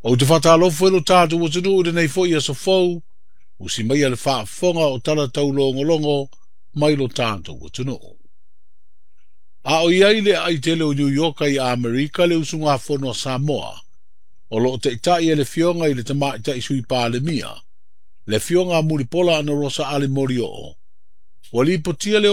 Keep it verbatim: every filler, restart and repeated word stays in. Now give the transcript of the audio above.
O te whatalofo e lo tātou o tunu ure nei fo i asa fau, o si mai ale whaafonga o tala tau longo longo, mai lo tātou o tunu. A o iai le ai tele o New York i Amerika le usunga fono Samoa, o lo te itai e le fionga i le tama itai sui pāle mia, le fionga muripola ana rosa ale mori o. O li potia le